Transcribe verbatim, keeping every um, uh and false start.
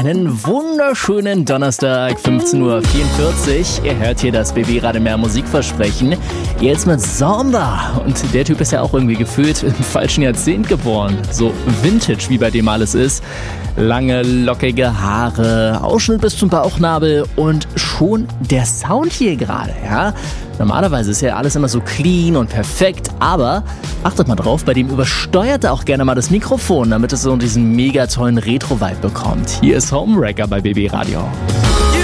Einen wunderschönen Donnerstag, fünfzehn Uhr vierundvierzig. Ihr hört hier das B B Radio Mehr Musikversprechen. Jetzt mit Samba. Und der Typ ist ja auch irgendwie gefühlt im falschen Jahrzehnt geboren. So Vintage, wie bei dem alles ist. Lange, lockige Haare, Ausschnitt bis zum Bauchnabel und schon der Sound hier gerade, ja. Normalerweise ist ja alles immer so clean und perfekt, aber achtet mal drauf, bei dem übersteuert er auch gerne mal das Mikrofon, damit es so diesen mega tollen Retro-Vibe bekommt. Hier ist Homewrecker bei B B Radio.